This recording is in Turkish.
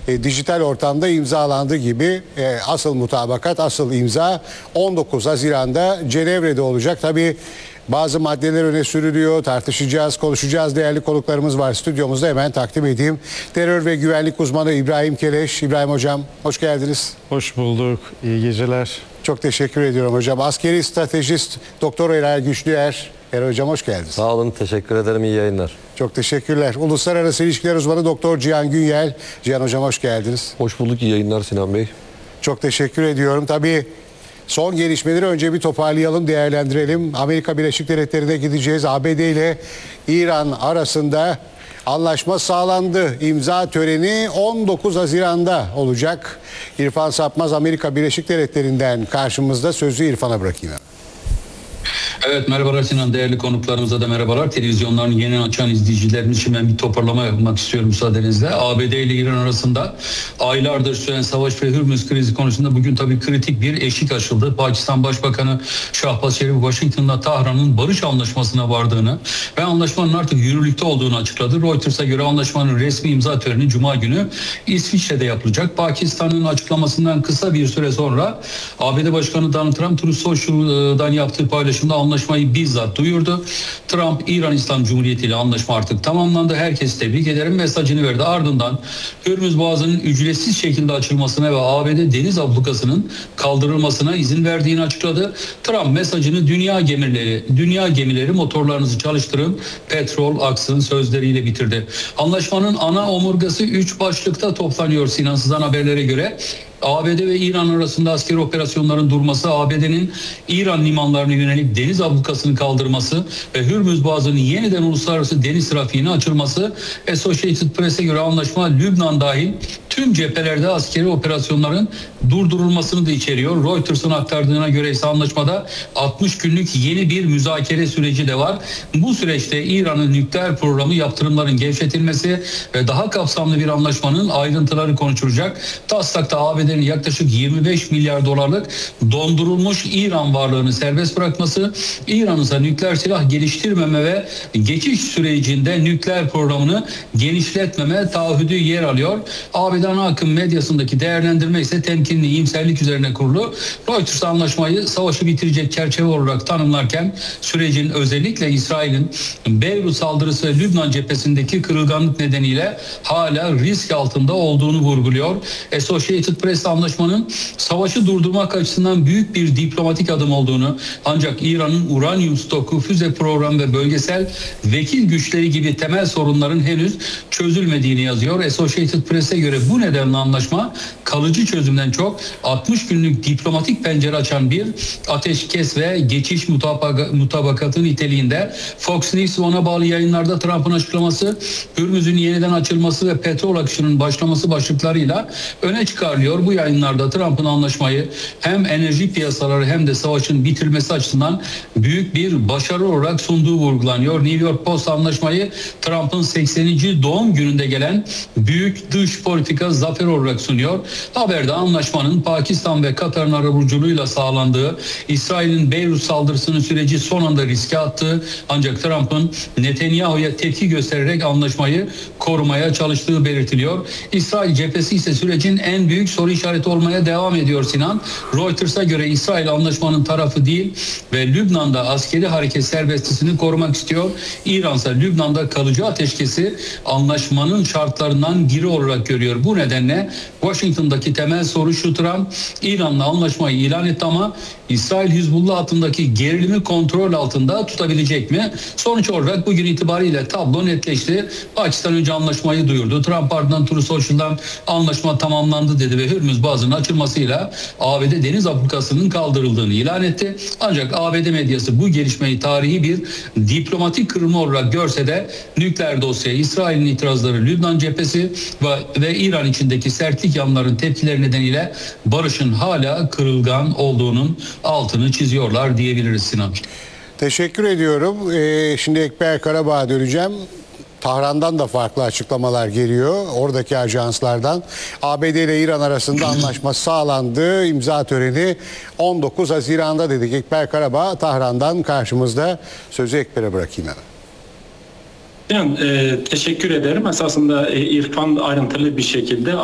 dijital ortamda imzalandığı gibi asıl mutabakat, asıl imza 19 Haziran'da Cenevre'de olacak. Tabii bazı maddeler öne sürülüyor, tartışacağız, konuşacağız. Değerli konuklarımız var stüdyomuzda, hemen takdim edeyim. Terör ve güvenlik uzmanı İbrahim Keleş. İbrahim Hocam, hoş geldiniz. Hoş bulduk, iyi geceler. Çok teşekkür ediyorum hocam. Askeri stratejist Doktor Eray Güçlüer. Eray Hocam hoş geldiniz. Sağ olun, teşekkür ederim, iyi yayınlar. Çok teşekkürler. Uluslararası İlişkiler Uzmanı Doktor Cihan Günyel. Cihan Hocam hoş geldiniz. Hoş bulduk, iyi yayınlar Sinan Bey. Çok teşekkür ediyorum. Tabii son gelişmeleri önce bir toparlayalım, değerlendirelim. Amerika Birleşik Devletleri'ne gideceğiz. ABD ile İran arasında anlaşma sağlandı. İmza töreni 19 Haziran'da olacak. İrfan Sapmaz Amerika Birleşik Devletleri'nden karşımızda. Sözü İrfan'a bırakayım. Evet, merhabalar Sinan, değerli konuklarımıza da merhabalar. Televizyonların yeni açan izleyicilerimiz için ben bir toparlama yapmak istiyorum müsaadenizle. ABD ile İran arasında aylardır süren savaş ve Hürmüz krizi konusunda bugün tabii kritik bir eşik açıldı. Pakistan Başbakanı Şahbaz Şerif Washington'da Tahran'ın barış anlaşmasına vardığını ve anlaşmanın artık yürürlükte olduğunu açıkladı. Reuters'a göre anlaşmanın resmi imza töreni Cuma günü İsviçre'de yapılacak. Pakistan'ın açıklamasından kısa bir süre sonra ABD Başkanı Donald Trump Truth Social'dan yaptığı paylaşımda anlaşmayı bizzat duyurdu. Trump, İran İslam Cumhuriyeti ile anlaşma artık tamamlandı. Herkes tebrik ederim mesajını verdi. Ardından Hürmüz Boğazı'nın ücretsiz şekilde açılmasına ve ABD deniz ablukasının kaldırılmasına izin verdiğini açıkladı. Trump mesajını dünya gemileri motorlarınızı çalıştırın, petrol aksın sözleriyle bitirdi. Anlaşmanın ana omurgası 3 başlıkta toplanıyor Sinan, sızan haberlere göre. ABD ve İran arasında askeri operasyonların durması, ABD'nin İran limanlarına yönelik deniz ablukasını kaldırması ve Hürmüz Boğazı'nın yeniden uluslararası deniz trafiğine açılması. Associated Press'e göre anlaşma Lübnan dahil tüm cephelerde askeri operasyonların durdurulmasını da içeriyor. Reuters'ın aktardığına göre ise anlaşmada 60 günlük yeni bir müzakere süreci de var. Bu süreçte İran'ın nükleer programı, yaptırımların gevşetilmesi ve daha kapsamlı bir anlaşmanın ayrıntıları konuşulacak. Taslak'ta ABD'nin yaklaşık 25 milyar dolarlık dondurulmuş İran varlığını serbest bırakması, İran'ın ise nükleer silah geliştirmeme ve geçiş sürecinde nükleer programını genişletmeme taahhüdü yer alıyor. ABD ana akım medyasındaki değerlendirme ise temkinli iyimserlik üzerine kurulu. Reuters anlaşmayı savaşı bitirecek çerçeve olarak tanımlarken sürecin özellikle İsrail'in Beyrut saldırısı ve Lübnan cephesindeki kırılganlık nedeniyle hala risk altında olduğunu vurguluyor. Associated Press anlaşmanın savaşı durdurmak açısından büyük bir diplomatik adım olduğunu, ancak İran'ın uranyum stoku, füze programı ve bölgesel vekil güçleri gibi temel sorunların henüz çözülmediğini yazıyor. Associated Press'e göre bu nedenle anlaşma kalıcı çözümden çok 60 günlük diplomatik pencere açan bir ateşkes ve geçiş mutabakatı niteliğinde. Fox News ve ona bağlı yayınlarda Trump'ın açıklaması, Hürmüz'ün yeniden açılması ve petrol akışının başlaması başlıklarıyla öne çıkarılıyor. Bu yayınlarda Trump'ın anlaşmayı hem enerji piyasaları hem de savaşın bitirilmesi açısından büyük bir başarı olarak sunduğu vurgulanıyor. New York Post anlaşmayı Trump'ın 80. doğum gününde gelen büyük dış politika zaferi olarak sunuyor. Haberde anlaşmanın Pakistan ve Katar'ın arabuluculuğuyla sağlandığı, İsrail'in Beyrut saldırısının süreci son anda riske attığı, ancak Trump'ın Netanyahu'ya tepki göstererek anlaşmayı korumaya çalıştığı belirtiliyor. İsrail cephesi ise sürecin en büyük soru işareti olmaya devam ediyor Sinan. Reuters'a göre İsrail anlaşmanın tarafı değil ve Lübnan'da askeri hareket serbestisini korumak istiyor. İran ise Lübnan'da kalıcı ateşkesi anlaşmanın şartlarından biri olarak görüyor. Bu nedenle Washington'daki temel soru şu: Trump İran'la anlaşmayı ilan etti ama İsrail Hizbullah hattındaki gerilimi kontrol altında tutabilecek mi? Sonuç olarak bugün itibariyle tablo netleşti. Pakistan önce anlaşmayı duyurdu. Trump ardından Truth Social'dan anlaşma tamamlandı dedi ve Hürmüz Boğazı'nın açılmasıyla ABD deniz ablukasının kaldırıldığını ilan etti. Ancak ABD medyası bu gelişmeyi tarihi bir diplomatik kırılma olarak görse de nükleer dosya, İsrail'in itirazları, Lübnan cephesi ve İran içindeki sertlik yanların tepkileri nedeniyle barışın hala kırılgan olduğunun altını çiziyorlar diyebiliriz Sinan. Teşekkür ediyorum. Şimdi Ekber Karabağ'a döneceğim. Tahran'dan da farklı açıklamalar geliyor. Oradaki ajanslardan. ABD ile İran arasında anlaşma sağlandı. İmza töreni 19 Haziran'da dedik. Ekber Karabağ Tahran'dan karşımızda. Sözü Ekber'e bırakayım hemen. Teşekkür ederim. Esasında İrfan ayrıntılı bir şekilde